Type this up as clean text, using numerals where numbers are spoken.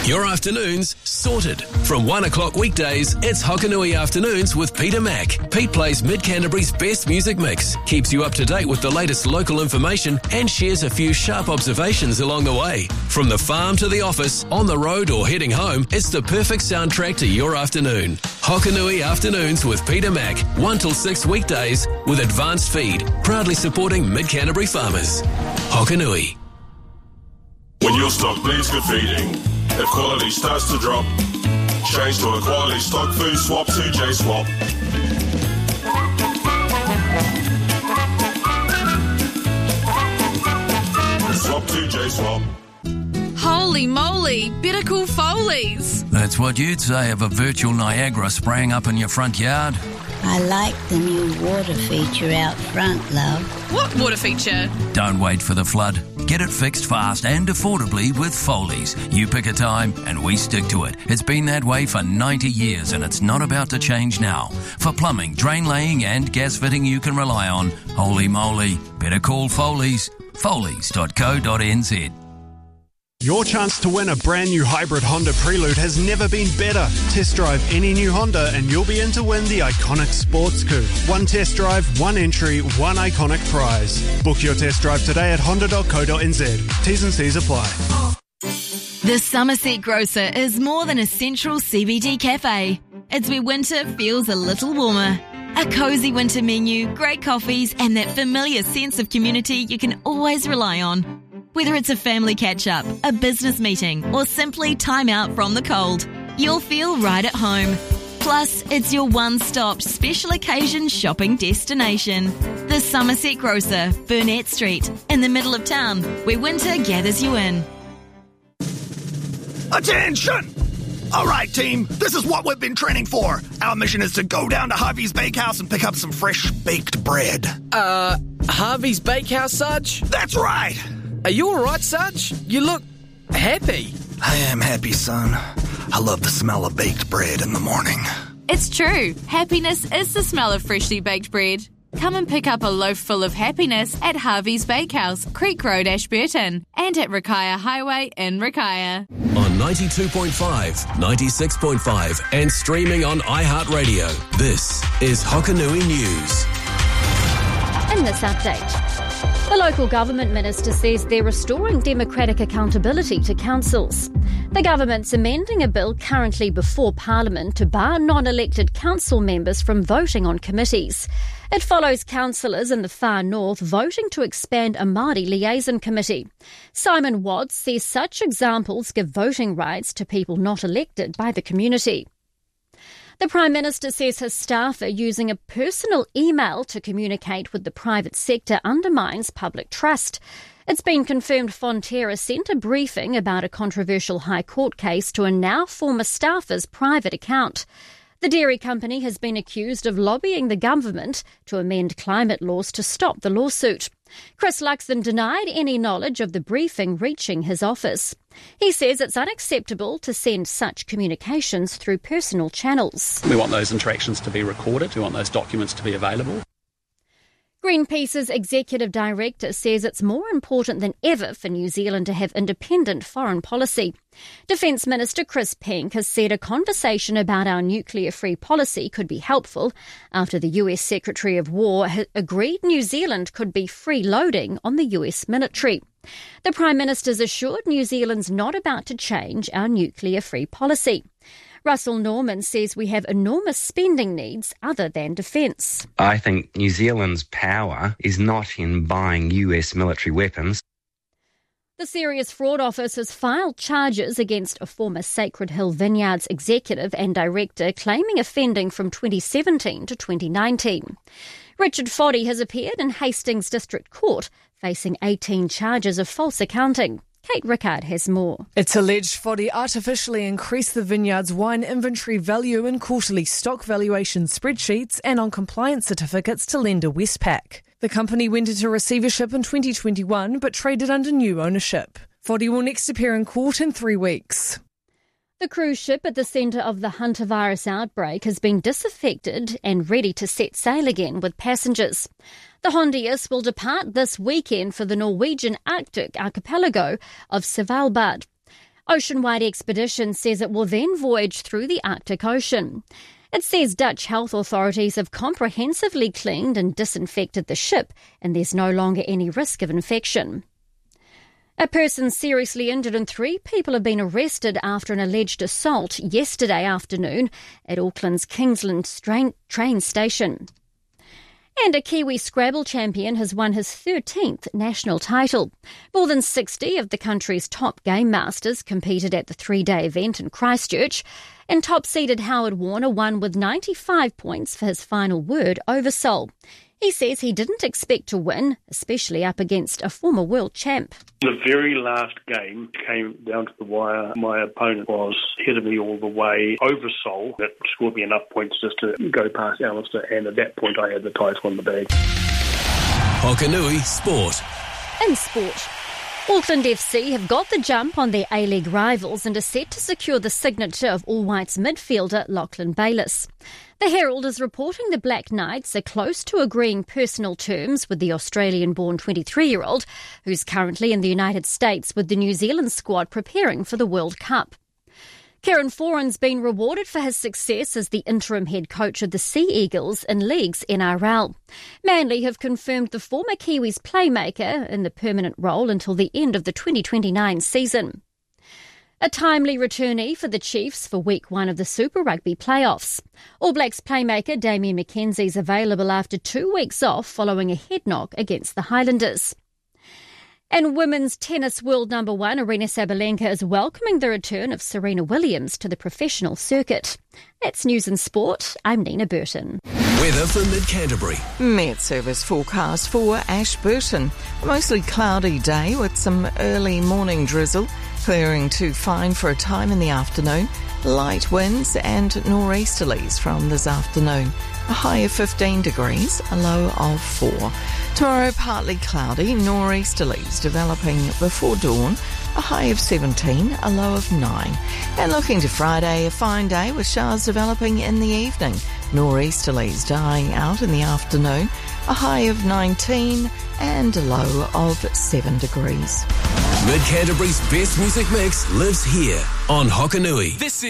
Your afternoons sorted. From 1 o'clock weekdays, it's Hokanui Afternoons with Peter Mack. Pete plays Mid-Canterbury's best music mix, keeps you up to date with the latest local information, and shares a few sharp observations along the way. From the farm to the office, on the road or heading home, it's the perfect soundtrack to your afternoon. Hokanui Afternoons with Peter Mack, 1 till 6 weekdays with Advanced Feed, proudly supporting Mid-Canterbury farmers. Hokanui. When your stock needs good feeding, if quality starts to drop, change to a quality stock food swap to J-Swap. Swap to J-Swap. Holy moly, better call Foley's. That's what you'd say of a virtual Niagara spraying up in your front yard. I like the new water feature out front, love. What water feature? Don't wait for the flood. Get it fixed fast and affordably with Foley's. You pick a time and we stick to it. It's been that way for 90 years and it's not about to change now. For plumbing, drain laying and gas fitting you can rely on, holy moly, better call Foley's. Foley's.co.nz. Your chance to win a brand new hybrid Honda Prelude has never been better. Test drive any new Honda and you'll be in to win the iconic sports coupe. One test drive, one entry, one iconic prize. Book your test drive today at honda.co.nz. T's and C's apply. The Somerset Grocer is more than a central CBD cafe. It's where winter feels a little warmer. A cosy winter menu, great coffees and that familiar sense of community you can always rely on. Whether it's a family catch-up, a business meeting, or simply time out from the cold, you'll feel right at home. Plus, it's your one-stop special occasion shopping destination. The Somerset Grocer, Burnett Street, in the middle of town, where winter gathers you in. Attention! All right, team, this is what we've been training for. Our mission is to go down to Harvey's Bakehouse and pick up some fresh baked bread. Harvey's Bakehouse, Sarge? That's right. Are you all right, Sarge? You look happy. I am happy, son. I love the smell of baked bread in the morning. It's true. Happiness is the smell of freshly baked bread. Come and pick up a loaf full of happiness at Harvey's Bakehouse, Creek Road, Ashburton, and at Rakaia Highway in Rakaia. On 92.5, 96.5 and streaming on iHeartRadio. This is Hokanui News. In this update, the local government minister says they're restoring democratic accountability to councils. The government's amending a bill currently before Parliament to bar non-elected council members from voting on committees. It follows councillors in the far north voting to expand a Māori liaison committee. Simon Watts says such examples give voting rights to people not elected by the community. The Prime Minister says his staff are using a personal email to communicate with the private sector undermines public trust. It's been confirmed Fonterra sent a briefing about a controversial High Court case to a now former staffer's private account. The dairy company has been accused of lobbying the government to amend climate laws to stop the lawsuit. Chris Luxon denied any knowledge of the briefing reaching his office. He says it's unacceptable to send such communications through personal channels. We want those interactions to be recorded. We want those documents to be available. Greenpeace's executive director says it's more important than ever for New Zealand to have independent foreign policy. Defence Minister Chris Pink has said a conversation about our nuclear-free policy could be helpful after the US Secretary of War agreed New Zealand could be freeloading on the US military. The Prime Minister's assured New Zealand's not about to change our nuclear-free policy. Russell Norman says we have enormous spending needs other than defence. I think New Zealand's power is not in buying US military weapons. The Serious Fraud Office has filed charges against a former Sacred Hill Vineyards executive and director claiming offending from 2017 to 2019. Richard Foddy has appeared in Hastings District Court facing 18 charges of false accounting. Kate Rickard has more. It's alleged Foddy artificially increased the vineyard's wine inventory value in quarterly stock valuation spreadsheets and on compliance certificates to lender Westpac. The company went into receivership in 2021 but traded under new ownership. Foddy will next appear in court in 3 weeks. The cruise ship at the centre of the hantavirus outbreak has been disaffected and ready to set sail again with passengers. The Hondius will depart this weekend for the Norwegian Arctic archipelago of Svalbard. Ocean-wide Expedition says it will then voyage through the Arctic Ocean. It says Dutch health authorities have comprehensively cleaned and disinfected the ship, and there's no longer any risk of infection. A person seriously injured and 3 people have been arrested after an alleged assault yesterday afternoon at Auckland's Kingsland train station. And a Kiwi Scrabble champion has won his 13th national title. More than 60 of the country's top game masters competed at the 3-day event in Christchurch, and top-seeded Howard Warner won with 95 points for his final word over Seoul. He says he didn't expect to win, especially up against a former world champ. The very last game came down to the wire. My opponent was ahead of me all the way over Seoul. That scored me enough points just to go past Alistair, and at that point I had the title in the bag. Hokanui Sport. In sport, Auckland FC have got the jump on their A-League rivals and are set to secure the signature of All Whites midfielder Lachlan Bayliss. The Herald is reporting the Black Knights are close to agreeing personal terms with the Australian-born 23-year-old, who's currently in the United States with the New Zealand squad preparing for the World Cup. Kieran Foran's been rewarded for his success as the interim head coach of the Sea Eagles in League's NRL. Manly have confirmed the former Kiwis playmaker in the permanent role until the end of the 2029 season. A timely returnee for the Chiefs for Week 1 of the Super Rugby playoffs. All Blacks playmaker Damien McKenzie's available after 2 weeks off following a head knock against the Highlanders. And women's tennis world number 1 Aryna Sabalenka is welcoming the return of Serena Williams to the professional circuit. That's News and Sport. I'm Nina Burton. Weather for Mid-Canterbury. Met Service forecast for Ashburton. A mostly cloudy day with some early morning drizzle, clearing to fine for a time in the afternoon. Light winds and nor'easterlies from this afternoon. A high of 15 degrees, a low of 4. Tomorrow, partly cloudy, nor'easterlies developing before dawn, a high of 17, a low of 9. And looking to Friday, a fine day with showers developing in the evening, nor'easterlies dying out in the afternoon, a high of 19 and a low of 7 degrees. Mid-Canterbury's best music mix lives here on Hokanui. This is